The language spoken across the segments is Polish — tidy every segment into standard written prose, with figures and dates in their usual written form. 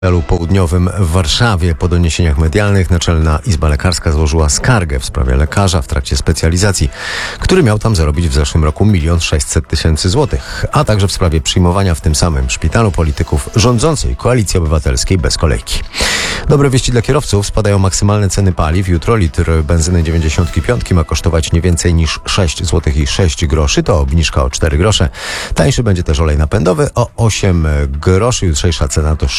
W południowym w Warszawie po doniesieniach medialnych Naczelna Izba Lekarska złożyła skargę w sprawie lekarza w trakcie specjalizacji, który miał tam zarobić w zeszłym roku 1 600 000 złotych, a także w sprawie przyjmowania w tym samym szpitalu polityków rządzącej Koalicji Obywatelskiej bez kolejki. Dobre wieści dla kierowców. Spadają maksymalne ceny paliw. Jutro litr benzyny 95 ma kosztować nie więcej niż 6 zł i 6 groszy. To obniżka o 4 grosze. Tańszy będzie też olej napędowy o 8 groszy. Jutrzejsza cena to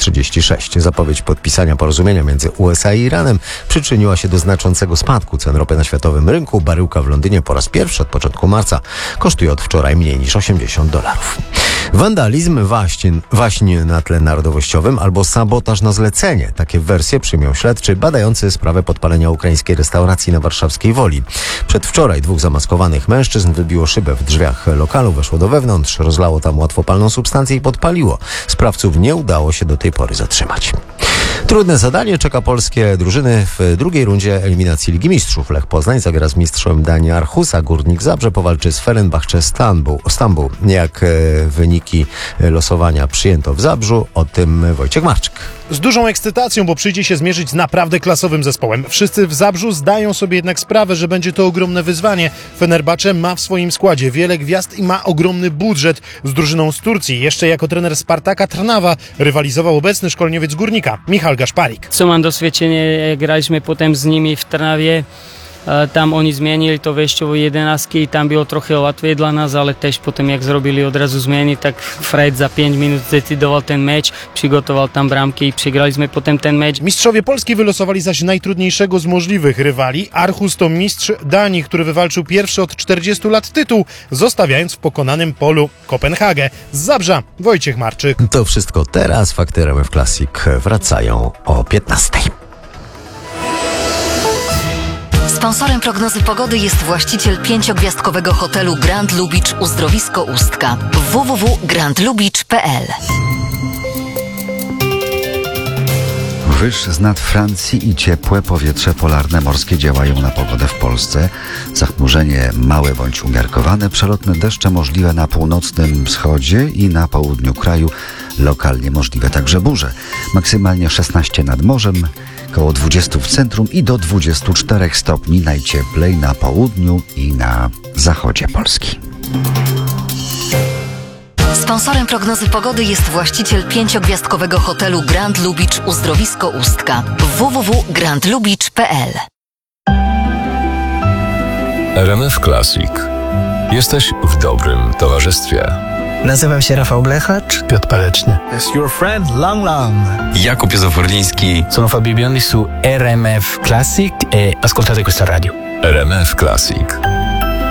6,36. Zapowiedź podpisania porozumienia między USA i Iranem przyczyniła się do znaczącego spadku cen ropy na światowym rynku. Baryłka w Londynie po raz pierwszy od początku marca kosztuje od wczoraj mniej niż $80. Wandalizm, waśń na tle narodowościowym albo sabotaż na zlecenie. Takie wersje przyjmują śledczy badający sprawę podpalenia ukraińskiej restauracji na warszawskiej Woli. Przedwczoraj 2 zamaskowanych mężczyzn wybiło szybę w drzwiach lokalu, weszło do wewnątrz, rozlało tam łatwopalną substancję i podpaliło. Sprawców nie udało się do tej pory zatrzymać. Trudne zadanie czeka polskie drużyny w drugiej rundzie eliminacji Ligi Mistrzów. Lech Poznań zagra z mistrzem Danii Aarhus, a Górnik Zabrze powalczy z Fenerbahce Stambuł. Jak wyniki losowania przyjęto w Zabrzu, o tym Wojciech Marczyk. Z dużą ekscytacją, bo przyjdzie się zmierzyć z naprawdę klasowym zespołem. Wszyscy w Zabrzu zdają sobie jednak sprawę, że będzie to ogromne wyzwanie. Fenerbahce ma w swoim składzie wiele gwiazd i ma ogromny budżet. Z drużyną z Turcji, jeszcze jako trener Spartaka Trnawa, rywalizował obecny szkoleniowiec Górnika, Michal Gaszparik. Co mam doświadczenie, graliśmy potem z nimi w Trnawie. Tam oni zmienili to wejściowo 11 i tam było trochę łatwiej dla nas, ale też potem jak zrobili od razu zmiany, tak Fred za 5 minut zdecydował ten mecz, przygotował tam bramki i przegraliśmy potem ten mecz. Mistrzowie Polski wylosowali zaś najtrudniejszego z możliwych rywali. Aarhus to mistrz Danii, który wywalczył pierwszy od 40 lat tytuł, zostawiając w pokonanym polu Kopenhagę. Z Zabrza Wojciech Marczyk. To wszystko teraz. Fakty RMF Classic wracają o 15. Sponsorem prognozy pogody jest właściciel 5-gwiazdkowego hotelu Grand Lubicz Uzdrowisko Ustka. www.grandlubicz.pl. Wyż z nad Francji i ciepłe powietrze polarne morskie działają na pogodę w Polsce. Zachmurzenie małe bądź umiarkowane, przelotne deszcze możliwe na północnym wschodzie i na południu kraju. Lokalnie możliwe także burze. Maksymalnie 16 nad morzem, koło 20 w centrum i do 24 stopni najcieplej na południu i na zachodzie Polski. Sponsorem prognozy pogody jest właściciel 5-gwiazdkowego hotelu Grand Lubicz Uzdrowisko Ustka. www.grandlubicz.pl. RMF Classic. Jesteś w dobrym towarzystwie. Nazywam się Rafał Blechacz. Piotr Paleczny. It's your friend Lang Lang. Jakub Józef-Orliński. Sono Fabio Biondi su RMF Classic e ascoltate questa radio. RMF Classic.